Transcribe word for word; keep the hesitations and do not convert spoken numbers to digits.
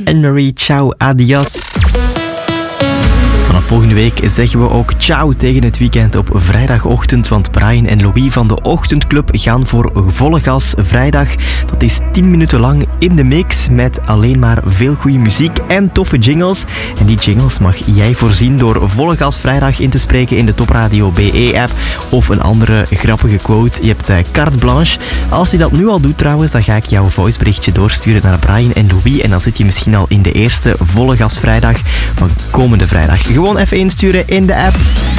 Anne-Marie, ciao, adios. Vanaf volgende week zeggen we ook ciao tegen het weekend op vrijdagochtend, want Brian en Louis van de Ochtendclub gaan voor volle gas vrijdag. Dat is tien minuten lang in de mix met alleen maar veel goede muziek en toffe jingles. En die jingles mag jij voorzien door volle gas vrijdag in te spreken in de Top Radio B E-app of een andere grappige quote. Je hebt uh, carte blanche. Als je dat nu al doet trouwens, dan ga ik jouw voiceberichtje doorsturen naar Brian en Louis en dan zit je misschien al in de eerste volle gas vrijdag van komende vrijdag. Gewoon even insturen in de app.